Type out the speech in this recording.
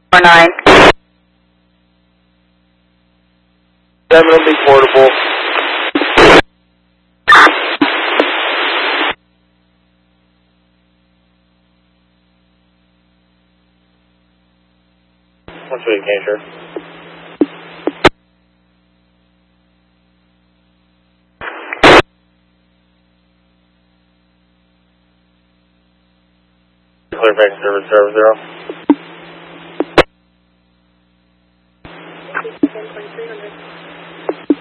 49. 7 will be portable. One sweet, Cancer. Clear back service 0.